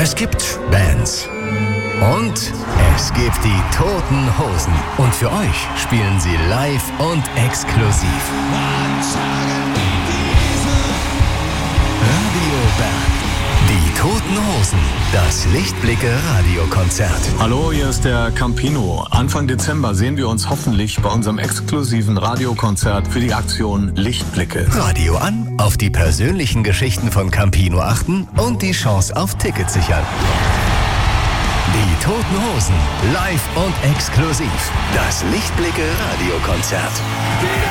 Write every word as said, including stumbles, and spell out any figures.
Es gibt Bands. Und es gibt die Toten Hosen. Und für euch spielen sie live und exklusiv. Radio Bern. Die Toten Hosen. Das Lichtblicke-Radiokonzert. Hallo, hier ist der Campino. Anfang Dezember sehen wir uns hoffentlich bei unserem exklusiven Radiokonzert für die Aktion Lichtblicke. Radio an, auf die persönlichen Geschichten von Campino achten und die Chance auf Tickets sichern. Die Toten Hosen, live und exklusiv. Das Lichtblicke-Radiokonzert.